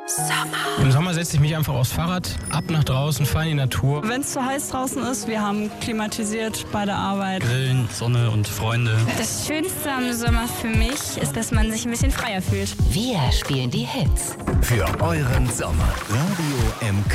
Im Sommer setze ich mich einfach aufs Fahrrad, ab nach draußen, fahre in die Natur. Wenn es zu heiß draußen ist, wir haben klimatisiert bei der Arbeit. Grillen, Sonne und Freunde. Das Schönste am Sommer für mich ist, dass man sich ein bisschen freier fühlt. Wir spielen die Hits. Für euren Sommer. Radio MK.